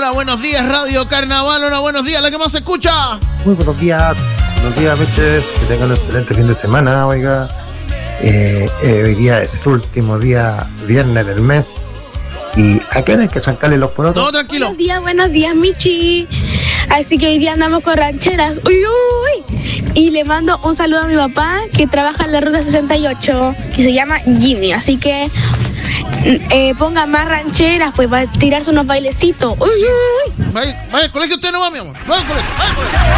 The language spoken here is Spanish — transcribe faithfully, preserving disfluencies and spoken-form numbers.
Hola, buenos días, Radio Carnaval. Hola, buenos días, la que más se escucha. Muy buenos días, buenos días, Meches. Que tengan un excelente fin de semana, oiga. Eh, eh, hoy día es el último día, viernes del mes. ¿Y a quién hay que trancarle los porotos? No, tranquilo. Buenos días, buenos días, Michi. Así que hoy día andamos con rancheras. Uy, uy. Y le mando un saludo a mi papá que trabaja en la ruta sesenta y ocho, que se llama Jimmy. Así que eh, ponga más rancheras, pues, para tirarse unos bailecitos. Uy, Sí. uy. Vaya, vaya al colegio usted no va, mi amor. Vaya al colegio, vaya al colegio.